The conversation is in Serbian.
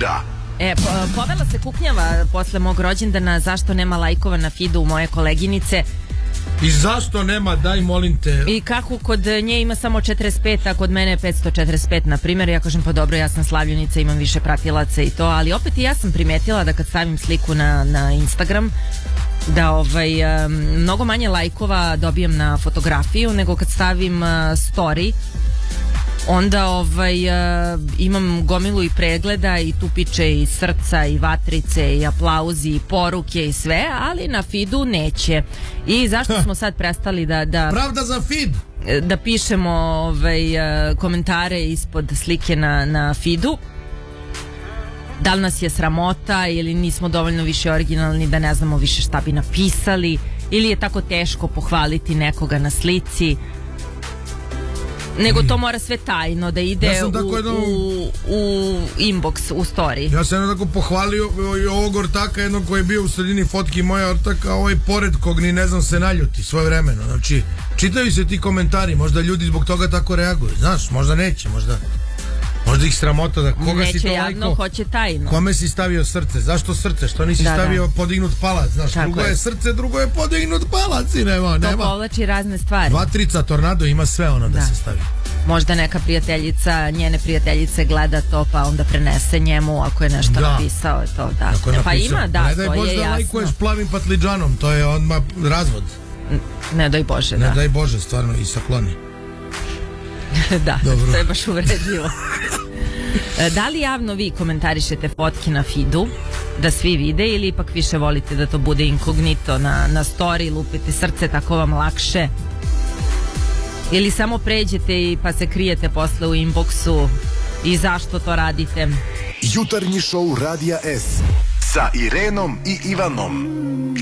jutra. Povela se kuknjava posle mog rođendana zašto nema lajkova na feedu moje koleginice. I zašto nema, daj molim te. I kako kod nje ima samo 45, a kod mene je 545 na primjer. Ja kažem pa dobro, ja sam slavljenica, imam više pratilaca i to, ali opet i ja sam primetila da kad stavim sliku na Instagram da mnogo manje lajkova dobijem na fotografiju nego kad stavim story. Onda imam gomilu i pregleda i tu piče i srca i vatrice i aplauzi i poruke i sve, ali na feedu neće. I zašto smo sad prestali da pravda za feed, da pišemo komentare ispod slike na feedu? Da li nas je sramota ili nismo dovoljno više originalni da ne znamo više šta bi napisali, ili je tako teško pohvaliti nekoga na slici, nego to mora sve tajno da ide u inbox, u story. Ja sam jedno tako pohvalio i ovog ortaka jednog koji je bio u sredini fotki moja ortaka, ovaj pored kog ni ne znam se naljuti svoje vremeno. Znači, čitaju se ti komentari, možda ljudi zbog toga tako reaguju, znaš, možda neće, možda ih sramota da koga neće si to javno, lajko, hoće tajno. Kome si stavio srce, zašto srce, što nisi stavio podignut palac, znaš, tako drugo je srce, drugo je podignut palac i nema. To povlači razne stvari. Vatrica, tornado, ima sve ono da se stavi. Možda neka prijateljica, njene prijateljice gleda to pa onda prenese njemu ako je nešto napisao, to da. Pa ima, da, ne daj to Bože je da jasno. lajkuješ plavim patliđanom, to je odmah razvod. Ne daj Bože, da. Ne daj Bože, stvarno, i sakloni. Da, to je baš uvredljivo. Da li javno vi komentarišete fotke na feedu da svi vide ili ipak više volite da to bude inkognito na story, lupite srce, tako vam lakše? Ili samo pređete i pa se krijete posle u inboxu i zašto to radite? Jutarnji šou Radija S sa Irenom i Ivanom.